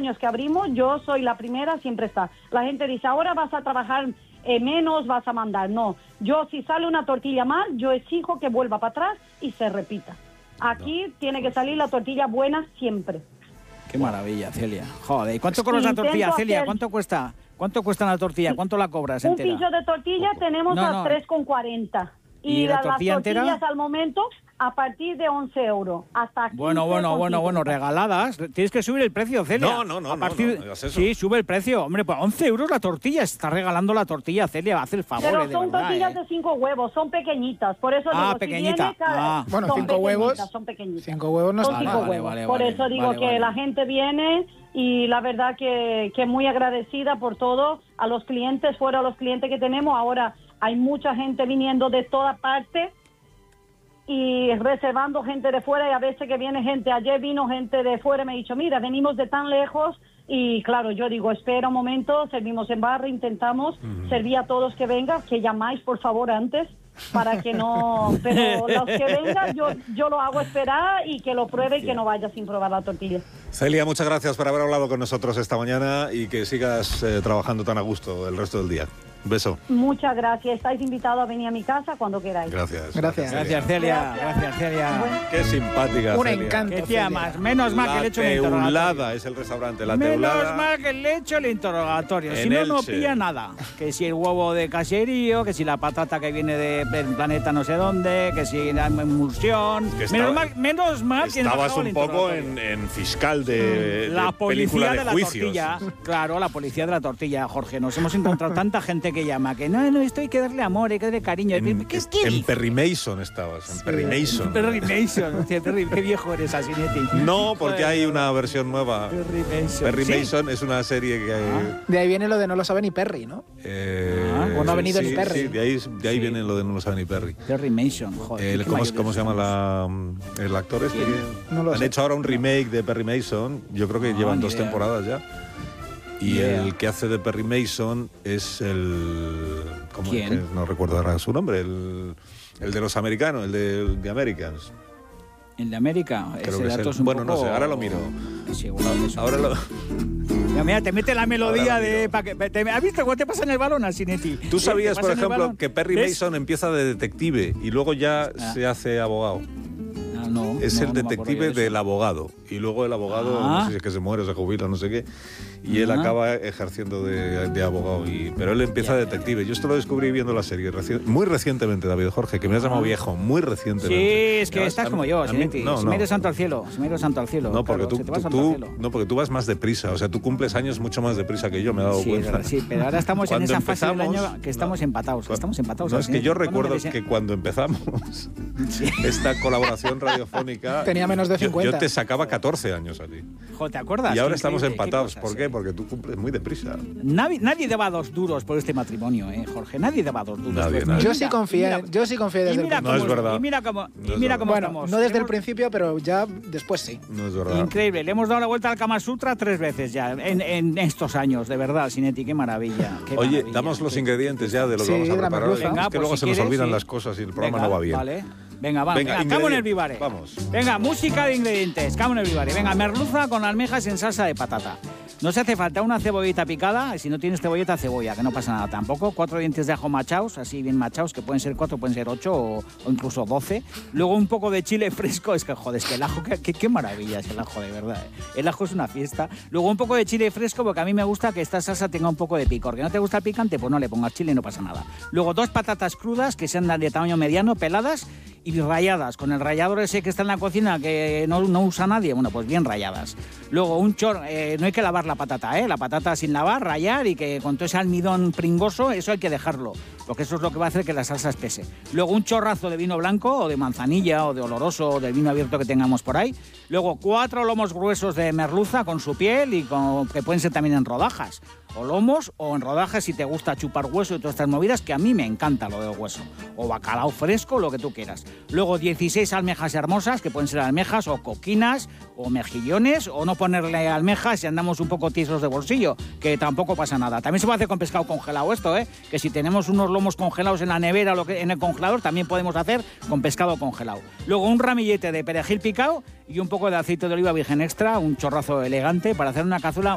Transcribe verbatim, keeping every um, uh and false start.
años que abrimos, yo soy la primera, siempre está. La gente dice, ahora vas a trabajar eh, menos, vas a mandar. No, yo si sale una tortilla mal, yo exijo que vuelva para atrás y se repita. Aquí no. tiene que salir la tortilla buena siempre. Qué maravilla, Celia. Joder, ¿y cuánto cobras la tortilla, Celia? ¿Cuánto cuesta? ¿Cuánto cuesta la tortilla? ¿Cuánto la cobras entera? Un pillo de tortilla tenemos no, no. a tres con cuarenta. Y, ¿Y la tortilla las tortillas entera? Al momento a partir de once euros. Hasta bueno, bueno, bueno, bueno, regaladas. Tienes que subir el precio, Celia. No, no, no. A partir... no, no, no sí, sube el precio. Hombre, pues once euros la tortilla. Está regalando la tortilla, Celia. Hace el favor. Pero de son verdad, tortillas ¿eh? de cinco huevos. Son pequeñitas. Por eso ah, digo, pequeñita. Si viene, ah. Bueno, cinco huevos. Son pequeñitas. Cinco huevos no son está cinco mal. huevos. Vale, vale, Por vale, eso digo vale, que vale. la gente viene y la verdad que, que muy agradecida por todo. A los clientes, fuera a los clientes que tenemos. Ahora hay mucha gente viniendo de toda parte y reservando gente de fuera, y a veces que viene gente, ayer vino gente de fuera y me ha dicho, mira, venimos de tan lejos, y claro, yo digo, espera un momento, servimos en barra, intentamos uh-huh. servir a todos que vengan, que llamáis por favor antes, para que no, pero los que vengan yo, yo lo hago esperar y que lo pruebe y que no vaya sin probar la tortilla. Celia, muchas gracias por haber hablado con nosotros esta mañana y que sigas eh, trabajando tan a gusto el resto del día. Un beso. Muchas gracias. Estáis invitados a venir a mi casa cuando queráis. Gracias. Gracias. Gracias, Celia. Gracias, Gracias Celia. bueno. Qué simpática, Un Celia. encanto. Qué tía más. Menos mal que le he hecho el Teulada interrogatorio. es el restaurante, la Menos Teulada. mal que le he hecho el interrogatorio. En Si no, no Elche. pilla nada. Que si el huevo de caserío, que si la patata que viene de- del planeta no sé dónde, que si la emulsión. Que Menos estaba- mal, menos mal que no Estabas acabo el un poco interrogatorio. en, en fiscal de, La de policía película de, de la juicios. tortilla. Claro, la policía de la tortilla, Jorge. Nos hemos encontrado tanta gente que llama que no, no, esto hay que darle amor, hay que darle cariño. En, ¿Qué, est- qué en dices? Perry Mason estabas, en Perry Mason. Perry Mason. Hostia, Perry, qué viejo eres, Asinetti. No, porque hay una versión nueva. Perry Mason. Perry ¿Sí? Mason es una serie que hay... Ah. De ahí viene lo de no lo sabe ni Perry, ¿no? Eh, Ah, o no ha venido sí, ni Perry. Sí, de ahí, de ahí Sí. viene lo de no lo sabe ni Perry. Perry Mason, joder. El- qué ¿cómo, mayores cómo se llama somos. la, el actor este? ¿Quién? No lo Han sé. hecho ahora un remake de Perry Mason. Yo creo que Ah, llevan ni dos idea. temporadas ya. Y Yeah. el que hace de Perry Mason es el... ¿cómo ¿Quién? es? No recuerdo ahora su nombre. El, el de los americanos, el de The Americans. ¿El de América? Creo Ese que es dato el- es un bueno, no poco- sé, ahora lo miro. Sí, seguro que eso. Ahora lo... Mira, mira, te mete la melodía Ahora lo de... miro. pa' que- te- ¿Has visto cómo te pasa en el balón, Asinetti? ¿Tú ¿Eh? sabías, ¿Te por pasa en el ejemplo, balón? que Perry ¿Ves? Mason empieza de detective y luego ya Ah. se hace abogado? Ah, no, Es no, el no me acuerdo detective yo de del eso. abogado. Y luego el abogado, Ah. no sé si es que se muere o se jubila, no sé qué. Y él Ah. acaba ejerciendo de, de abogado. Y, pero él empieza Ya, de ya, detective. Yo esto lo descubrí viendo la serie. reci- muy recientemente, David Jorge, que me has llamado Ah. viejo. Muy Sí, recientemente. es que Ya, estás a como mí- yo, a mí- Asinetti. no, Se no. me ha ido santo al cielo, se me ha ido santo al cielo. No, porque claro, tú, se te va tú- santo tú- al cielo. no, porque tú vas más deprisa. O sea, tú cumples años mucho más deprisa que yo, me he dado Sí, cuenta. verdad, sí, pero ahora estamos en Cuando esa fase del empezamos- año que estamos no. empatados. Cu- Estamos empatados. No, es que Asinetti. yo ¿Cuándo recuerdo me des- que cuando empezamos Sí. esta colaboración radiofónica... Tenía menos de yo- cincuenta. Yo te sacaba catorce años a ti. Jo, ¿te acuerdas? Y ahora Qué estamos increíble, qué empatados. cosas, ¿Por qué? eh. Porque tú cumples muy deprisa. Nadie, nadie daba dos duros por este matrimonio, ¿eh, Jorge? Nadie daba dos duros. Nadie, Pues nadie. Yo mira, sí confié, mira- yo sí confié y desde el mira No principio. es cómo- verdad. Y mira cómo, y No es mira verdad. cómo Bueno, estamos. no desde el Hemos- principio, pero ya después sí. No es verdad. Increíble, le hemos dado la vuelta al Kama Sutra tres veces ya, en, en estos años, de verdad, Sinetti, qué maravilla. Qué Oye, maravilla, damos los qué- ingredientes ya de lo que Sí, vamos a de la preparar. merluza. Es Venga, que pues luego si se nos quieres, olvidan sí. las cosas y el programa Venga, no va bien. Vale. Venga, vamos. Venga, Venga, Camon el ingredientes. Vivare. Vamos. Venga, música de ingredientes. Camon el Vivare. Venga, merluza con almejas en salsa de patata. No se hace falta una cebollita picada, y si no tienes cebolleta, cebolla, que no pasa nada tampoco. Cuatro dientes de ajo machaos, así bien machaos, que pueden ser cuatro, pueden ser ocho o, o incluso doce. Luego un poco de chile fresco, es que joder, es que el ajo, qué, qué, qué maravilla es el ajo, de verdad. ¿eh? El ajo es una fiesta. Luego un poco de chile fresco, porque a mí me gusta que esta salsa tenga un poco de picor. Que no te gusta el picante, pues no le pongas chile y no pasa nada. Luego dos patatas crudas, que sean de tamaño mediano, peladas y rayadas, con el rallador ese que está en la cocina que no, no usa nadie, bueno, pues bien rayadas. Luego un chor, eh, no hay que lavar la patata, ¿eh? La patata sin lavar, rayar y que con todo ese almidón pringoso, eso hay que dejarlo, porque eso es lo que va a hacer que la salsa espese. Luego un chorrazo de vino blanco o de manzanilla o de oloroso o del vino abierto que tengamos por ahí. Luego cuatro lomos gruesos de merluza con su piel y con, que pueden ser también en rodajas. O lomos o en rodajas si te gusta chupar hueso y todas estas movidas, que a mí me encanta lo del hueso. O bacalao fresco, lo que tú quieras. Luego dieciséis almejas hermosas, que pueden ser almejas o coquinas o mejillones, o no ponerle almejas si andamos un poco tiesos de bolsillo, que tampoco pasa nada. También se puede hacer con pescado congelado esto, ¿eh? Que si tenemos unos lomos congelados en la nevera o lo que, en el congelador, también podemos hacer con pescado congelado. Luego un ramillete de perejil picado y un poco de aceite de oliva virgen extra, un chorrazo elegante para hacer una cazuela